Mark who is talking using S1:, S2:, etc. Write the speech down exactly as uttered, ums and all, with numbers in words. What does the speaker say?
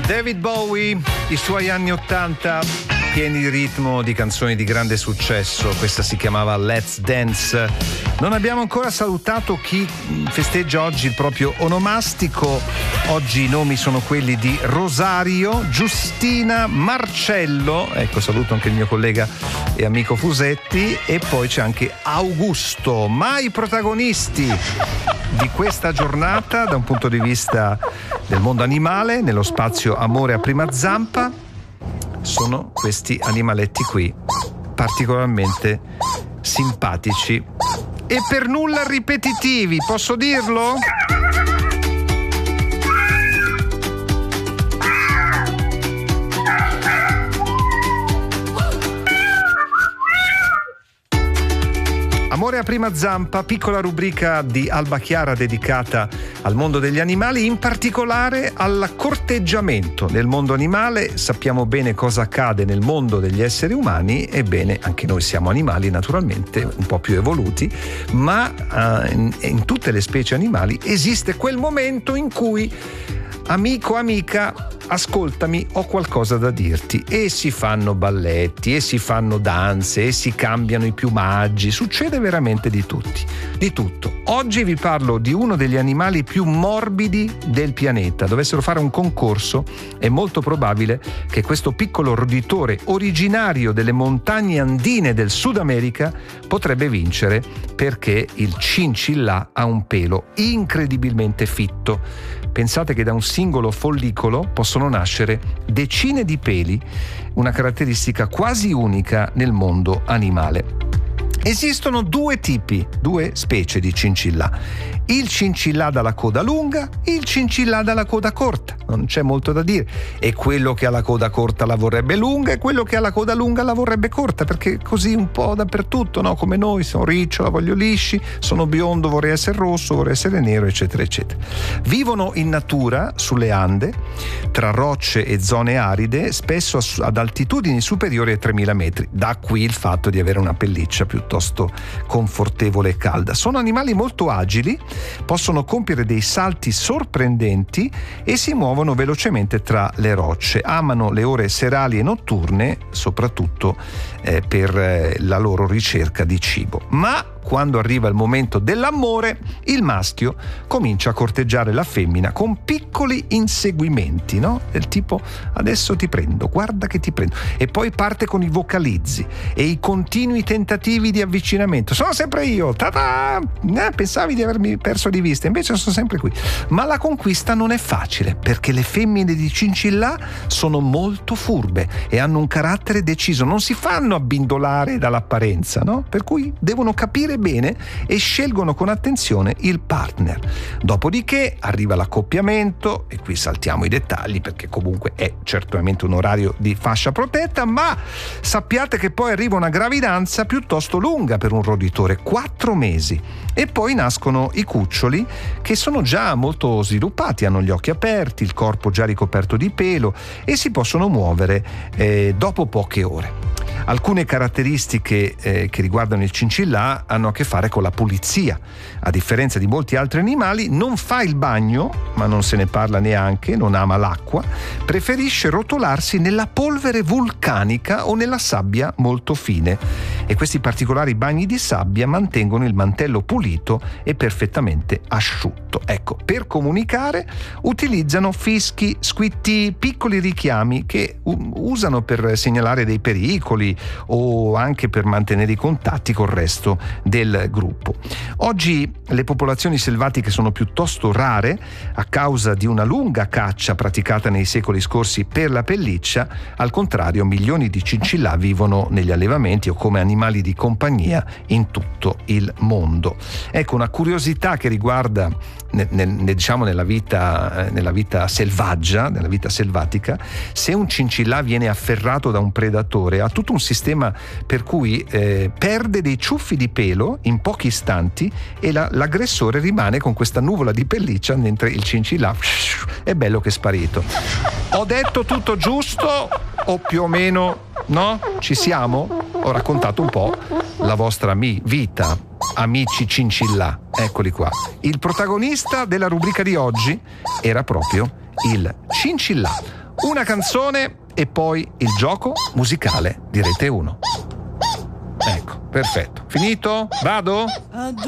S1: David Bowie, i suoi anni ottanta pieni di ritmo, di canzoni di grande successo. Questa si chiamava Let's Dance. Non abbiamo ancora salutato chi festeggia oggi il proprio onomastico. Oggi i nomi sono quelli di Rosario, Giustina, Marcello, ecco, saluto anche il mio collega e amico Fusetti, e poi c'è anche Augusto. Ma i protagonisti di questa giornata da un punto di vista del mondo animale, nello spazio Amore a prima zampa, sono questi animaletti qui, particolarmente simpatici e per nulla ripetitivi, posso dirlo? Amore a prima zampa, piccola rubrica di Alba Chiara dedicata al mondo degli animali, in particolare al corteggiamento. Nel mondo animale sappiamo bene cosa accade nel mondo degli esseri umani, ebbene anche noi siamo animali naturalmente un po' più evoluti, ma uh, in, in tutte le specie animali esiste quel momento in cui amico, amica, ascoltami, ho qualcosa da dirti, e si fanno balletti, e si fanno danze, e si cambiano i piumaggi, succede veramente di tutti, di tutto. Oggi vi parlo di uno degli animali più morbidi del pianeta. Dovessero fare un concorso, è molto probabile che questo piccolo roditore originario delle montagne andine del Sud America potrebbe vincere, perché il cincillà ha un pelo incredibilmente fitto. Pensate che da un singolo follicolo possono nascere decine di peli, una caratteristica quasi unica nel mondo animale. Esistono due tipi, due specie di cincillà. Il cincillà dalla coda lunga, il cincillà dalla coda corta. Non c'è molto da dire. E quello che ha la coda corta la vorrebbe lunga, e quello che ha la coda lunga la vorrebbe corta, perché così un po' dappertutto, no? Come noi, sono riccio, la voglio lisci, sono biondo, vorrei essere rosso, vorrei essere nero, eccetera, eccetera. Vivono in natura, sulle Ande, tra rocce e zone aride, spesso ad altitudini superiori ai tremila metri. Da qui il fatto di avere una pelliccia piuttosto confortevole e calda. Sono animali molto agili, possono compiere dei salti sorprendenti e si muovono velocemente tra le rocce. Amano le ore serali e notturne, soprattutto eh, per eh, la loro ricerca di cibo. Ma quando arriva il momento dell'amore, il maschio comincia a corteggiare la femmina con piccoli inseguimenti, no? Del tipo: adesso ti prendo, guarda che ti prendo. E poi parte con i vocalizzi e i continui tentativi di avvicinamento. Sono sempre io, ta-ta! Eh, pensavi di avermi perso di vista, invece sono sempre qui. Ma la conquista non è facile, perché le femmine di cincillà sono molto furbe e hanno un carattere deciso, non si fanno abbindolare dall'apparenza, no? Per cui devono capire bene e scelgono con attenzione il partner. Dopodiché arriva l'accoppiamento, e qui saltiamo i dettagli perché comunque è certamente un orario di fascia protetta, ma sappiate che poi arriva una gravidanza piuttosto lunga per un roditore, quattro mesi, e poi nascono i cuccioli, che sono già molto sviluppati, hanno gli occhi aperti, il corpo già ricoperto di pelo e si possono muovere eh, dopo poche ore. Alcune caratteristiche eh, che riguardano il cincillà hanno a che fare con la pulizia. A differenza di molti altri animali, non fa il bagno, ma non se ne parla neanche, non ama l'acqua, preferisce rotolarsi nella polvere vulcanica o nella sabbia molto fine. E questi particolari bagni di sabbia mantengono il mantello pulito e perfettamente asciutto. Ecco, per comunicare utilizzano fischi, squittii, piccoli richiami che u- usano per segnalare dei pericoli o anche per mantenere i contatti col resto del gruppo. Oggi le popolazioni selvatiche sono piuttosto rare a causa di una lunga caccia praticata nei secoli scorsi per la pelliccia. Al contrario, milioni di cincillà vivono negli allevamenti o come animali di compagnia in tutto il mondo. Ecco, una curiosità che riguarda nel, nel, diciamo nella vita, nella vita selvaggia, nella vita selvatica: se un cincillà viene afferrato da un predatore, ha tutto un sistema per cui eh, perde dei ciuffi di pelo in pochi istanti e la, l'aggressore rimane con questa nuvola di pelliccia, mentre il cincillà è bello che è sparito. Ho detto tutto giusto o più o meno, no? Ci siamo? Ho raccontato un po' la vostra mi- vita, amici cincillà. Eccoli qua. Il protagonista della rubrica di oggi era proprio il cincillà. una canzone e poi il gioco musicale di Rete uno. Ecco, perfetto. Finito? Vado?